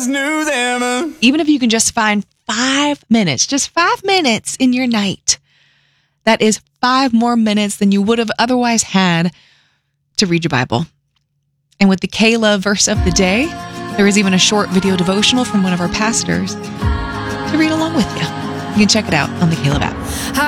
always knew them. Even if you can just find 5 minutes, just 5 minutes in your night, that is 5 more minutes than you would have otherwise had to read your Bible. And with the Kayla verse of the day, there is even a short video devotional from one of our pastors to read along with you. You can check it out on the Caleb app.